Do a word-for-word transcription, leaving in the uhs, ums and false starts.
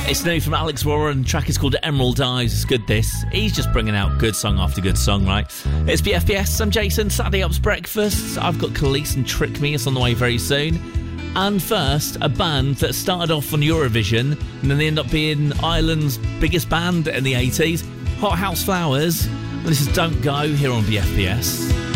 It's new from Alex Warren. The track is called Emerald Eyes. It's good, this. He's just bringing out good song after good song, right? It's B F B S. I'm Jason. Saturday Up's Breakfast. I've got Khalees and Trick Me. It's on the way very soon. And first, a band that started off on Eurovision and then they end up being Ireland's biggest band in the eighties. Hot House Flowers. And this is Don't Go here on B F B S.